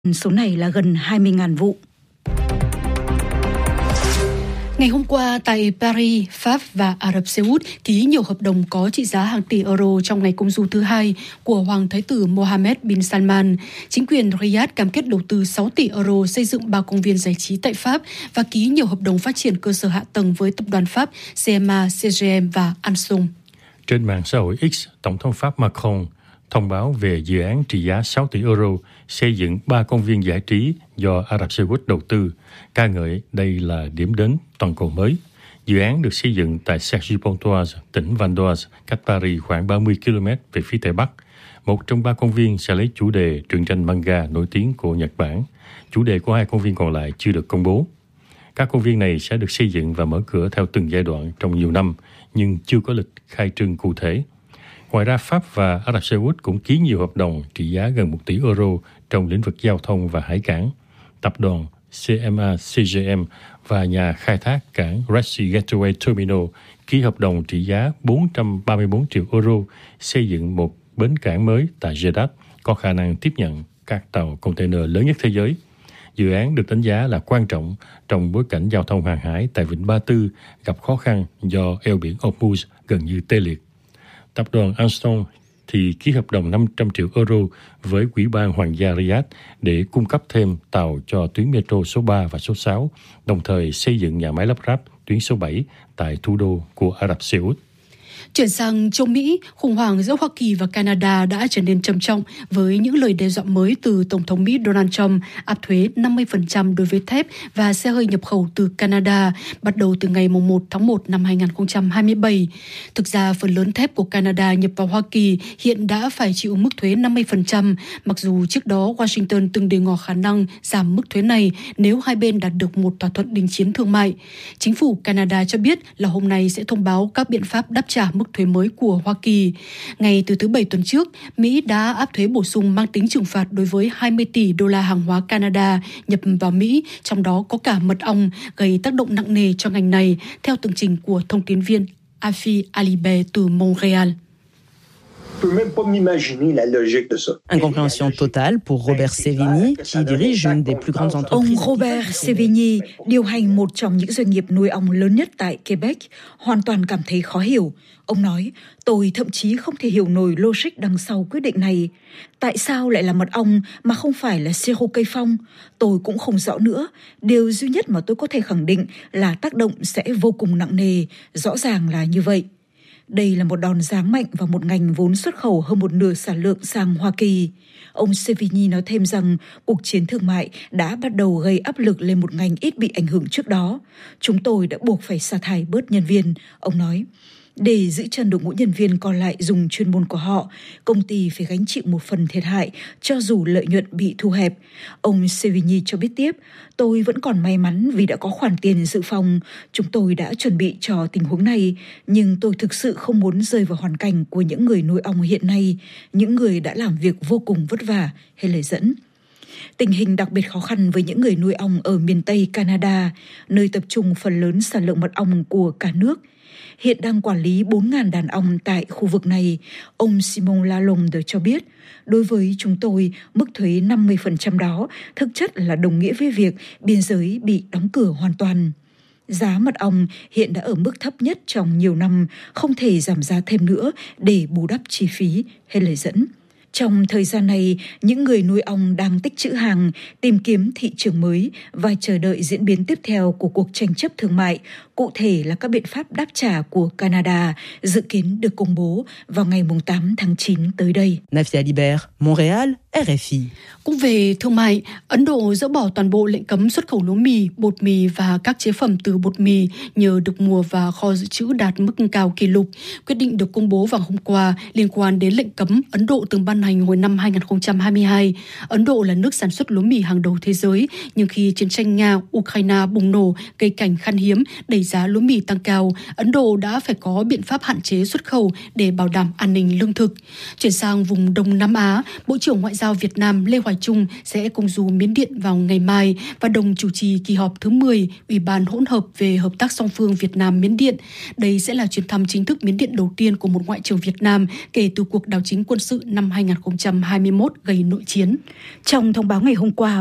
Số này là gần 20.000 vụ. Ngày hôm qua tại Paris, Pháp và Ả Rập Xê Út ký nhiều hợp đồng có trị giá hàng tỷ euro trong ngày công du thứ hai của Hoàng Thái tử Mohammed bin Salman. Chính quyền Riyadh cam kết đầu tư 6 tỷ euro xây dựng 3 công viên giải trí tại Pháp và ký nhiều hợp đồng phát triển cơ sở hạ tầng với tập đoàn Pháp CMA, CGM và Alstom. Trên mạng xã hội X, Tổng thống Pháp Macron thông báo về dự án trị giá 6 tỷ euro xây dựng 3 công viên giải trí do Ả Rập Xê Út đầu tư, ca ngợi đây là điểm đến toàn cầu mới. Dự án được xây dựng tại Cergy-Pontoise, tỉnh Val d'Oise, cách Paris khoảng 30 km về phía tây bắc. Một trong 3 công viên sẽ lấy chủ đề truyện tranh manga nổi tiếng của Nhật Bản. Chủ đề của 2 công viên còn lại chưa được công bố. Các công viên này sẽ được xây dựng và mở cửa theo từng giai đoạn trong nhiều năm, nhưng chưa có lịch khai trương cụ thể. Ngoài ra, Pháp và Ả Rập Xê Út cũng ký nhiều hợp đồng trị giá gần 1 tỷ euro trong lĩnh vực giao thông và hải cảng. Tập đoàn CMA CGM và nhà khai thác cảng Red Sea Gateway Terminal ký hợp đồng trị giá 434 triệu euro xây dựng một bến cảng mới tại Jeddah có khả năng tiếp nhận các tàu container lớn nhất thế giới. Dự án được đánh giá là quan trọng trong bối cảnh giao thông hàng hải tại Vịnh Ba Tư gặp khó khăn do eo biển Hormuz gần như tê liệt. Tập đoàn Alstom thì ký hợp đồng 500 triệu euro với Ủy ban Hoàng gia Riyadh để cung cấp thêm tàu cho tuyến metro số 3 và số 6, đồng thời xây dựng nhà máy lắp ráp tuyến số 7 tại thủ đô của Ả Rập Xê Út. Chuyển sang châu Mỹ, khủng hoảng giữa Hoa Kỳ và Canada đã trở nên trầm trọng với những lời đe dọa mới từ Tổng thống Mỹ Donald Trump áp thuế 50% đối với thép và xe hơi nhập khẩu từ Canada bắt đầu từ ngày 1 tháng 1 năm 2027. Thực ra, phần lớn thép của Canada nhập vào Hoa Kỳ hiện đã phải chịu mức thuế 50%, mặc dù trước đó Washington từng đề ngỏ khả năng giảm mức thuế này nếu hai bên đạt được một thỏa thuận đình chiến thương mại. Chính phủ Canada cho biết là hôm nay sẽ thông báo các biện pháp đáp trả mức thuế mới của Hoa Kỳ. Ngay từ thứ Bảy tuần trước, Mỹ đã áp thuế bổ sung mang tính trừng phạt đối với 20 tỷ đô la hàng hóa Canada nhập vào Mỹ, trong đó có cả mật ong, gây tác động nặng nề cho ngành này, theo tường trình của thông tin viên Afi Alibert từ Montréal. Incompréhension totale pour Robert Sevigny, qui dirige une des plus grandes entreprises. Ông Robert Sevigny, điều hành một trong những doanh nghiệp nuôi ong lớn nhất tại Quebec, hoàn toàn cảm thấy khó hiểu. Ông nói, tôi thậm chí không thể hiểu nổi logic đằng sau quyết định này. Tại sao lại là mật ong mà không phải là siro cây phong? Tôi cũng không rõ nữa. Điều duy nhất mà tôi có thể khẳng định là tác động sẽ vô cùng nặng nề, rõ ràng là như vậy. Đây là một đòn giáng mạnh vào một ngành vốn xuất khẩu hơn một nửa sản lượng sang Hoa Kỳ. Ông Sevigny nói thêm rằng cuộc chiến thương mại đã bắt đầu gây áp lực lên một ngành ít bị ảnh hưởng trước đó. Chúng tôi đã buộc phải sa thải bớt nhân viên, ông nói. Để giữ chân đội ngũ nhân viên còn lại dùng chuyên môn của họ, công ty phải gánh chịu một phần thiệt hại cho dù lợi nhuận bị thu hẹp. Ông Sevigny cho biết tiếp, tôi vẫn còn may mắn vì đã có khoản tiền dự phòng. Chúng tôi đã chuẩn bị cho tình huống này, nhưng tôi thực sự không muốn rơi vào hoàn cảnh của những người nuôi ong hiện nay, những người đã làm việc vô cùng vất vả, hay lời dẫn. Tình hình đặc biệt khó khăn với những người nuôi ong ở miền Tây Canada, nơi tập trung phần lớn sản lượng mật ong của cả nước. Hiện đang quản lý 4.000 đàn ong tại khu vực này, ông Simon Lalonde cho biết, đối với chúng tôi, mức thuế 50% đó thực chất là đồng nghĩa với việc biên giới bị đóng cửa hoàn toàn. Giá mật ong hiện đã ở mức thấp nhất trong nhiều năm, không thể giảm giá thêm nữa để bù đắp chi phí, hay lời dẫn. Trong thời gian này, những người nuôi ong đang tích trữ hàng, tìm kiếm thị trường mới và chờ đợi diễn biến tiếp theo của cuộc tranh chấp thương mại, cụ thể là các biện pháp đáp trả của Canada, dự kiến được công bố vào ngày 8 tháng 9 tới đây. Afi Alibert, Montréal, RFI. Cũng về thương mại, Ấn Độ dỡ bỏ toàn bộ lệnh cấm xuất khẩu lúa mì, bột mì và các chế phẩm từ bột mì nhờ được mùa và kho dự trữ đạt mức cao kỷ lục. Quyết định được công bố vào hôm qua liên quan đến lệnh cấm Ấn Độ từng ban hành hồi năm 2022. Ấn Độ là nước sản xuất lúa mì hàng đầu thế giới, nhưng khi chiến tranh Nga-Ukraine bùng nổ gây cảnh khan hiếm, đẩy giá lúa mì tăng cao, Ấn Độ đã phải có biện pháp hạn chế xuất khẩu để bảo đảm an ninh lương thực. Chuyển sang vùng Đông Nam Á, Bộ trưởng Ngoại giao Việt Nam Lê Hoài Trung sẽ công du Miến Điện vào ngày mai và đồng chủ trì kỳ họp thứ 10 Ủy ban hỗn hợp về hợp tác song phương Việt Nam-Miến Điện. Đây sẽ là chuyến thăm chính thức Miến Điện đầu tiên của một ngoại trưởng Việt Nam kể từ cuộc đảo chính quân sự năm 2021 gây nội chiến. Trong thông báo ngày hôm qua,